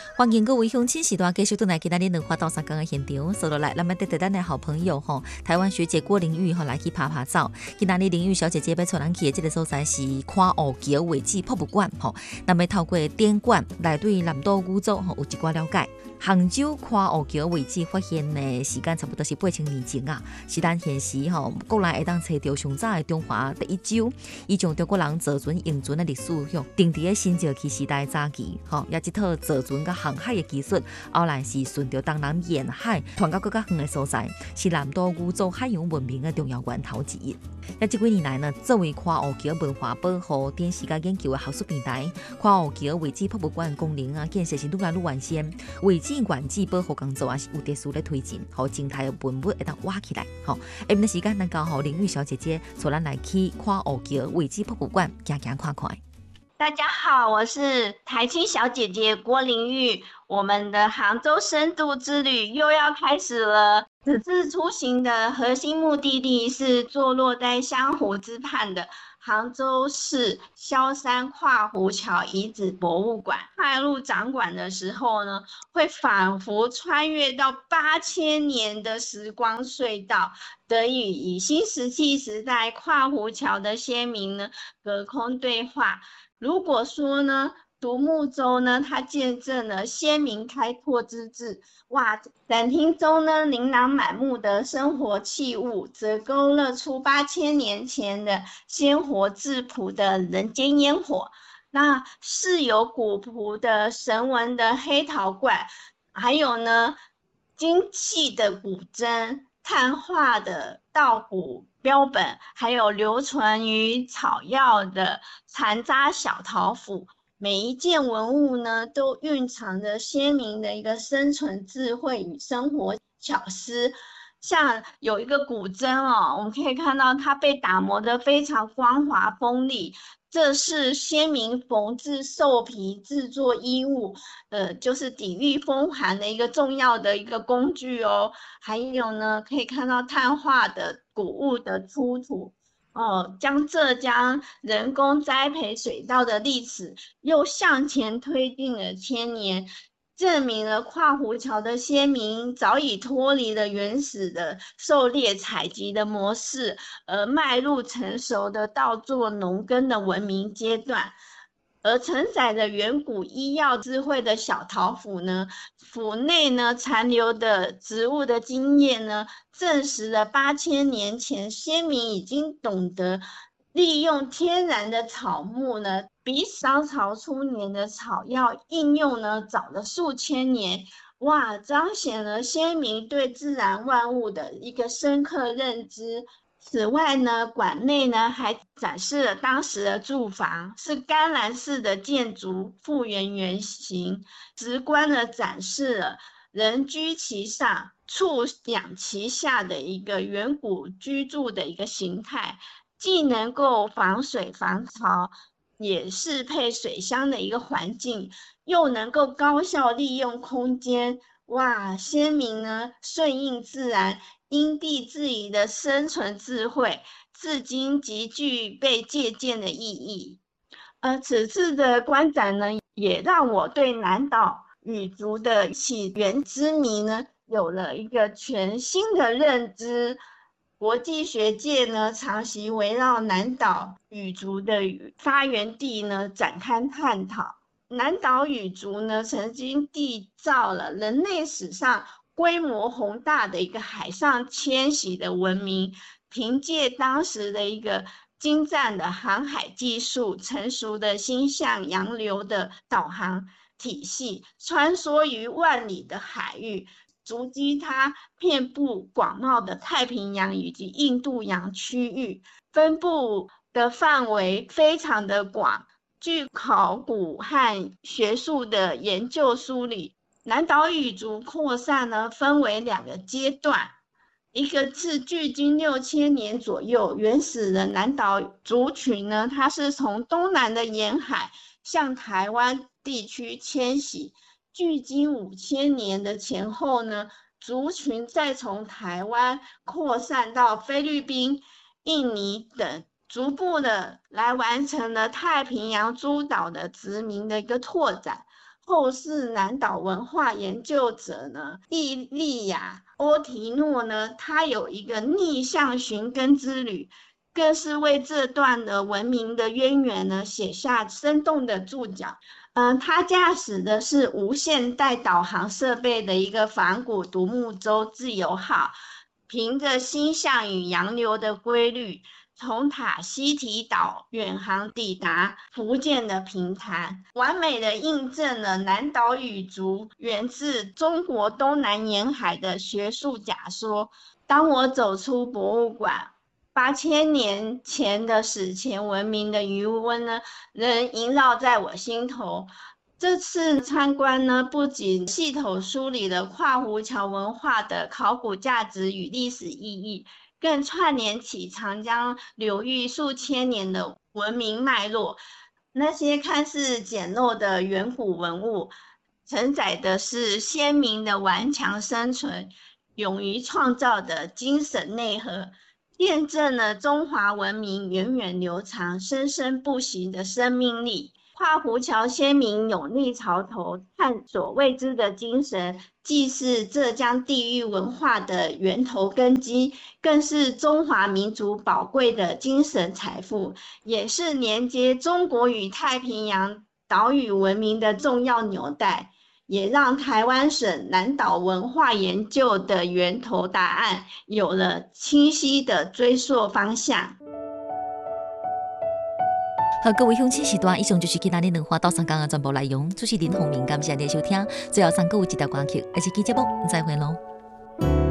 欢迎各位乡亲时段继续回来今天2花到3天的现场，收落来，咱们带咱的好朋友台湾学姐郭玲玉来去爬爬照。今天玲玉小姐姐要带咱去的这个所在是看湖桥遗址博物馆咱们透过展馆来对南岛古族有一寡了解。杭州看湖桥遗址发现的时间差不多是8000年前啊，是咱现时国内会当找到上早的中华第一州，伊将中国人坐船用船的历史定伫个新石器时代早期也这套坐船甲航海的技术，后来是顺着东南沿海传到更加远的所在，是南岛古族海洋文明的重要源头之一。这几年来呢，作为看湖桥文化保护、典史甲研究的学术平台，看湖桥遗址博物馆功能建设是愈来愈完善。遗址原址保护工作也是有特殊的推进，好静态的文物会当挖起来。下面的时间，咱交予玲玉小姐姐带咱来去看湖桥遗址博物馆，行看看。 大家好，我是台青小姐姐郭玲玉。我们的杭州深度之旅又要开始了。此次出行的核心目的地是坐落在湘湖之畔的杭州市萧山跨湖桥遗址博物馆。踏入掌馆的时候呢，会仿佛穿越到8000年的时光隧道，得以新石器时代跨湖桥的先民呢隔空对话。如果说呢，独木舟呢，它见证了先民开拓之志，哇，展厅中呢，琳琅满目的生活器物，则勾勒出8000年前的鲜活质朴的人间烟火。那是有古朴的神文的黑陶罐，还有呢，精细的古筝。碳化的稻谷标本，还有留存于草药的残渣小陶斧，每一件文物呢，都蕴藏着鲜明的一个生存智慧与生活巧思。像有一个古筝我们可以看到它被打磨得非常光滑锋利，这是先民缝制兽皮制作衣物，就是抵御风寒的一个重要的一个工具哦。还有呢，可以看到碳化的谷物的出土。将浙江人工栽培水稻的历史又向前推进了1000年，证明了跨湖桥的先民早已脱离了原始的狩猎采集的模式，而迈入成熟的稻作农耕的文明阶段。而承载着远古医药智慧的小陶斧呢，斧内呢残留的植物的经验呢，证实了8000年前先民已经懂得利用天然的草木呢，比商朝初年的草药应用呢早了数千年。哇，彰显了先民对自然万物的一个深刻认知。此外呢，馆内呢还展示了当时的住房，是干栏式的建筑复原原型，直观的展示了人居其上、畜养其下的一个远古居住的一个形态，既能够防水防潮，也适配水乡的一个环境，又能够高效利用空间。哇，先民呢顺应自然，因地制宜的生存智慧，至今极具被借鉴的意义。此次的观展呢，也让我对南岛语族的起源之谜呢，有了一个全新的认知。国际学界呢，长期围绕南岛语族的发源地呢展开探讨。南岛语族呢，曾经缔造了人类史上规模宏大的一个海上迁徙的文明，凭借当时的一个精湛的航海技术、成熟的星象洋流的导航体系，穿梭于万里的海域，足迹它遍布广袤的太平洋以及印度洋区域，分布的范围非常的广。据考古和学术的研究梳理，南岛语族扩散呢分为2个阶段，一个是距今6000年左右，原始的南岛族群呢，它是从东南的沿海向台湾地区迁徙，距今5000年的前后呢，族群再从台湾扩散到菲律宾、印尼等，逐步的来完成了太平洋诸岛的殖民的一个拓展。 后世南岛文化研究者呢，伊利亚·欧提诺呢，他有一个逆向寻根之旅，更是为这段的文明的渊源呢写下生动的注脚。他驾驶的是无线带导航设备的一个仿古独木舟自由号，凭着星象与洋流的规律，从塔希提岛远航抵达福建的平潭，完美的印证了南岛语族源自中国东南沿海的学术假说。当我走出博物馆，8000年前的史前文明的余温呢，仍萦绕在我心头。这次参观呢，不仅系统梳理了跨湖桥文化的考古价值与历史意义，更串联起长江流域数千年的文明脉络。那些看似简陋的远古文物，承载的是鲜明的顽强生存、勇于创造的精神内核，验证了中华文明源远流长、生生不息的生命力。跨湖桥先民勇立潮头、探索未知的精神，既是浙江地域文化的源头根基，更是中华民族宝贵的精神财富，也是连接中国与太平洋岛屿文明的重要纽带，也让台湾省南岛文化研究的源头答案有了清晰的追溯方向。 好，各位乡亲时段，以上就是今天的两花到三讲的全部内容。主持人洪明，感谢您的收听。最后，三个有一条歌曲，而且期节目再会喽。